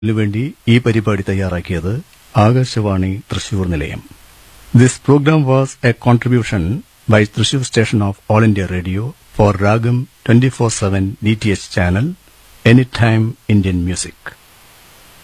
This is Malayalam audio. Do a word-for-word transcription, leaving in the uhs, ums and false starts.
വേണ്ടി ഈ പരിപാടി തയ്യാറാക്കിയത് ആകാശവാണി തൃശൂർ നിലയം. This programme was A contribution by Thrissur station of all India radio four രാഗം twenty four seven D T H channel, any time Indian music.